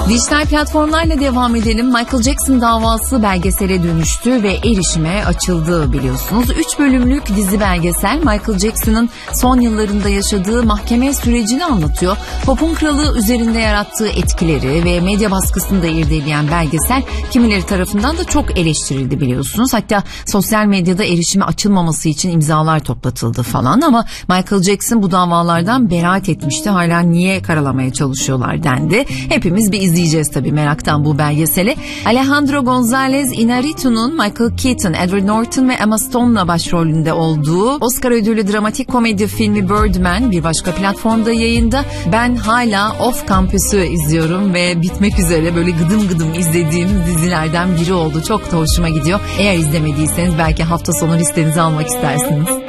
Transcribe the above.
Dijital platformlarla devam edelim. Michael Jackson davası belgesele dönüştü ve erişime açıldı biliyorsunuz. 3 bölümlük dizi belgesel Michael Jackson'ın son yıllarında yaşadığı mahkeme sürecini anlatıyor. Pop'un kralı üzerinde yarattığı etkileri ve medya baskısını da irdeleyen belgesel kimileri tarafından da çok eleştirildi biliyorsunuz. Hatta sosyal medyada erişime açılmaması için imzalar toplatıldı falan ama Michael Jackson bu davalardan beraat etmişti. Hala niye karalamaya çalışıyorlar dendi. Hepimiz bir izleyeceğiz tabii meraktan bu belgeseli. Alejandro González Iñárritu'nun Michael Keaton, Edward Norton ve Emma Stone'la başrolünde olduğu Oscar ödüllü dramatik komedi filmi Birdman bir başka platformda yayında. Ben hala Off Campus'u izliyorum ve bitmek üzere böyle gıdım gıdım izlediğim dizilerden biri oldu. Çok da hoşuma gidiyor. Eğer izlemediyseniz belki hafta sonu listenize almak istersiniz.